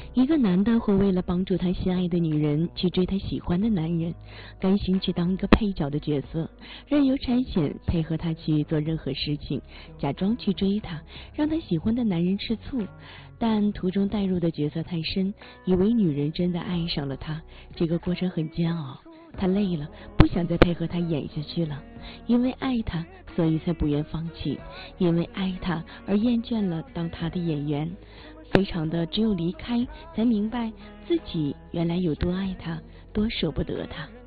一个男的会为了帮助他心爱的女人去追他喜欢的男人，甘心去当一个配角的角色，任由差遣配合他去做任何事情，假装去追他，让他喜欢的男人吃醋。但途中带入的角色太深，以为女人真的爱上了他，这个过程很煎熬。他累了，不想再配合他演下去了，因为爱他，所以才不愿放弃，因为爱他而厌倦了当他的演员。非常的只有离开，才明白自己原来有多爱他，多舍不得他。